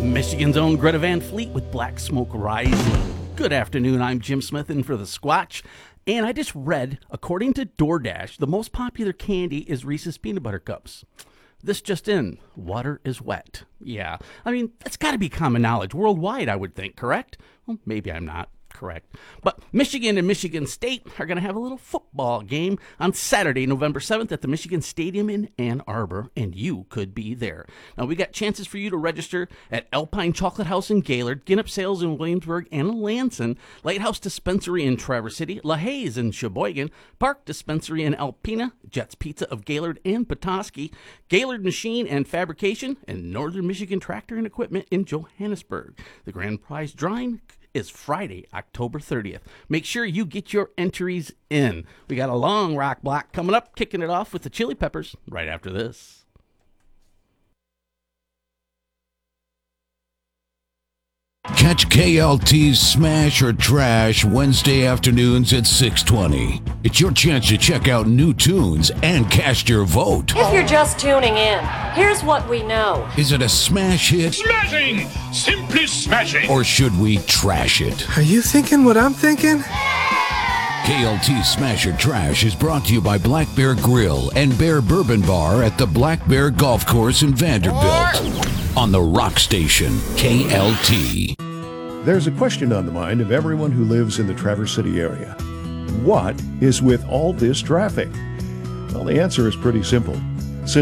Michigan's own Greta Van Fleet with Black Smoke Rising. Good afternoon, I'm Jim Smith in for the Squatch. And I just read, according to DoorDash, the most popular candy is Reese's Peanut Butter Cups. This just in, water is wet. Yeah, I mean, that's got to be common knowledge worldwide, I would think, correct? Well, maybe I'm not correct. But Michigan and Michigan State are going to have a little football game on Saturday, November 7th at the Michigan Stadium in Ann Arbor, and you could be there. Now, we got chances for you to register at Alpine Chocolate House in Gaylord, Ginnip Sales in Williamsburg and Lansing, Lighthouse Dispensary in Traverse City, LaHaye's in Sheboygan, Park Dispensary in Alpena, Jets Pizza of Gaylord and Petoskey, Gaylord Machine and Fabrication, and Northern Michigan Tractor and Equipment in Johannesburg. The grand prize drawing is Friday, October 30th. Make sure you get your entries in. We got a long rock block coming up, kicking it off with the Chili Peppers right after this. Catch KLT's Smash or Trash Wednesday afternoons at 6:20. It's your chance to check out new tunes and cast your vote. If you're just tuning in, here's what we know. Is it a smash hit? Smashing! Simply smashing! Or should we trash it? Are you thinking what I'm thinking? KLT Smash or Trash is brought to you by Black Bear Grill and Bear Bourbon Bar at the Black Bear Golf Course in Vanderbilt. On the Rock Station, KLT. There's a question on the mind of everyone who lives in the Traverse City area. What is with all this traffic? Well, the answer is pretty simple.